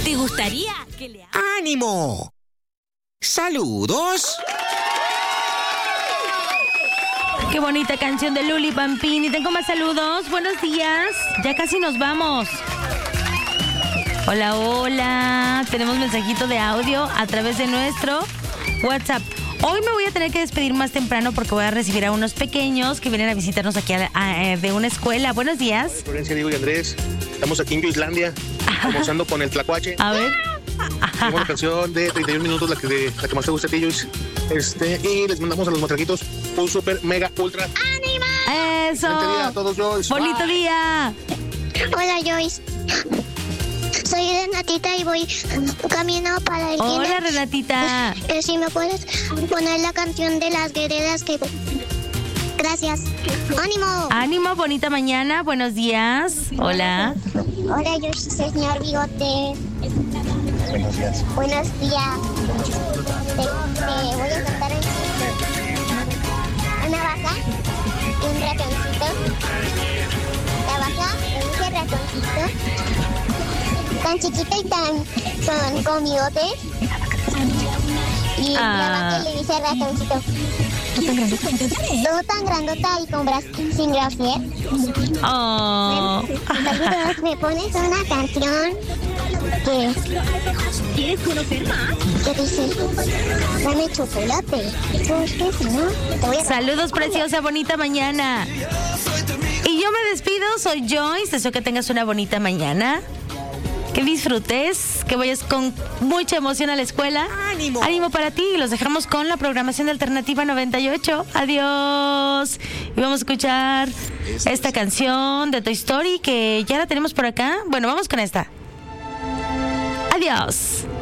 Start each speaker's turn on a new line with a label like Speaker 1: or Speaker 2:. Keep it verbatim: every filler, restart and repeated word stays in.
Speaker 1: ¿Te gustaría que le...
Speaker 2: ¡Ánimo! ¡Saludos!
Speaker 3: Qué bonita canción de Luli Pampini. Tengo más saludos. Buenos días. Ya casi nos vamos. Hola, hola. Tenemos mensajito de audio a través de nuestro WhatsApp. Hoy me voy a tener que despedir más temprano porque voy a recibir a unos pequeños que vienen a visitarnos aquí a, a, a, de una escuela. Buenos días.
Speaker 4: Hola, Florencia, Diego y Andrés. Estamos aquí en Islandia, almorzando con el tlacuache.
Speaker 3: A ver.
Speaker 4: Tengo una canción de treinta y un minutos, la que, de, la que más te gusta a ti, Joyce. Este, y les mandamos a los matraquitos un super, mega, ultra.
Speaker 1: ¡Ánimo!
Speaker 3: ¡Eso!
Speaker 4: Excelente día a todos, Joyce.
Speaker 3: ¡Bonito
Speaker 4: Bye.
Speaker 3: día!
Speaker 5: Hola, Joyce. Soy Renatita y voy camino para el
Speaker 3: Hola,
Speaker 5: kinder.
Speaker 3: Renatita.
Speaker 5: Eh, si me puedes poner la canción de las guerreras que... Gracias. ¡Ánimo!
Speaker 3: Ánimo, bonita mañana. Buenos días. Hola.
Speaker 5: Hola, Joyce, señor Bigote.
Speaker 4: Buenos días.
Speaker 5: Buenos días. Te, te voy a contar un chiste. Una vaca y un ratoncito. La vaca le dice al ratoncito, tan chiquito y tan con, con bigotes. Y
Speaker 3: Ah.
Speaker 5: la vaca le dice al ratoncito, todo tan grandota y con brazos sin gracias.
Speaker 3: Oh.
Speaker 5: Saludos, me pones una canción que...
Speaker 1: ¿Quieres conocer más?
Speaker 5: ¿Qué dice? Dame chocolate. Porque si no, te voy a...
Speaker 3: Saludos, preciosa, bonita mañana. Y yo me despido, soy Joyce. Deseo que tengas una bonita mañana. Que disfrutes, que vayas con mucha emoción a la escuela.
Speaker 2: ¡Ánimo!
Speaker 3: Ánimo para ti. Los dejamos con la programación de Alternativa noventa y ocho. Adiós. Y vamos a escuchar esta canción de Toy Story que ya la tenemos por acá. Bueno, vamos con esta. Adiós.